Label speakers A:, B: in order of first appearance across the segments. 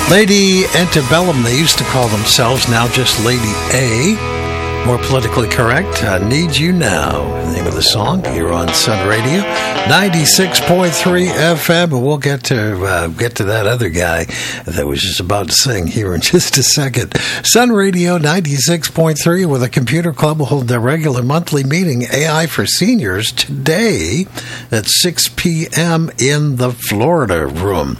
A: Lady Antebellum, they used to call themselves, now just Lady A. More politically correct, Need You Now, the name of the song, here on Sun Radio, 96.3 FM, and we'll get to that other guy that was just about to sing here in just a second. Sun Radio 96.3 with a computer club will hold their regular monthly meeting, AI for Seniors, today at 6 p.m. in the Florida Room.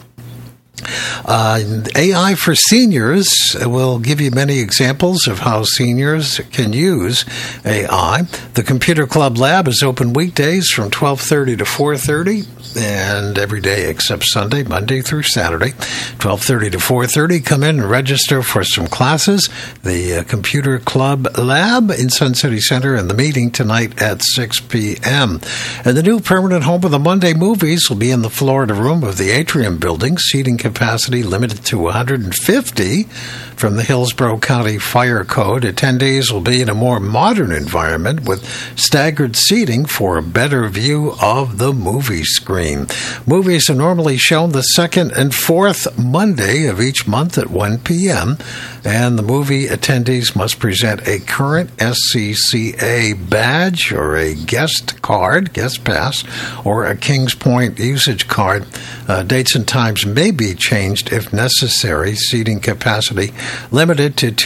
A: AI for Seniors will give you many examples of how seniors can use AI. The Computer Club Lab is open weekdays from 12:30 to 4:30, and every day except Sunday, Monday through Saturday, 12:30 to 4:30. Come in and register for some classes. The Computer Club Lab in Sun City Center, and the meeting tonight at 6 p.m. And the new permanent home of the Monday Movies will be in the Florida Room of the Atrium Building. Seating capacity limited to 150 from the Hillsborough County Fire Code. Attendees will be in a more modern environment with staggered seating for a better view of the movie screen. Movies are normally shown the second and fourth Monday of each month at 1 p.m., and the movie attendees must present a current SCCA badge or a guest pass, or a Kings Point usage card. Dates and times may be changed if necessary. Seating capacity limited to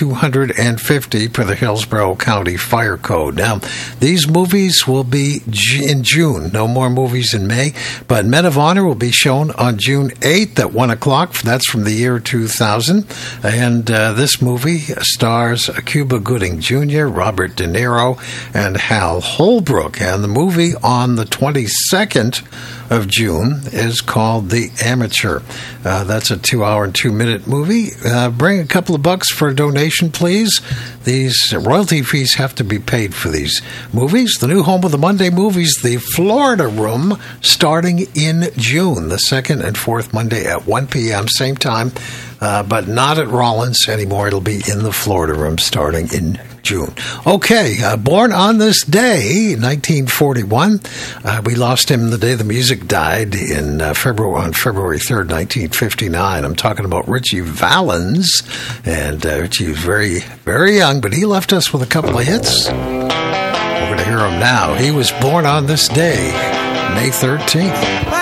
A: 250 per the Hillsborough County Fire Code. Now, these movies will be in June. No more movies in May, but Men of Honor will be shown on June 8th at 1 o'clock. That's from the year 2000. And this movie stars Cuba Gooding Jr., Robert De Niro, and Hal Holbrook. And the movie on the 22nd of June is called The Amateur. That's a 2-hour and 2-minute movie. Bring a couple of bucks for a donation, please. These royalty fees have to be paid for these movies. The new home of the Monday Movies, the Florida Room, starting in June, the second and fourth Monday at 1 p.m., same time, but not at Rollins anymore. It'll be in the Florida Room starting in June. Okay, born on this day, 1941. We lost him the day the music died on February 3rd, 1959. I'm talking about Ritchie Valens, and Ritchie was very, very young, but he left us with a couple of hits. We're going to hear him now. He was born on this day, May 13th.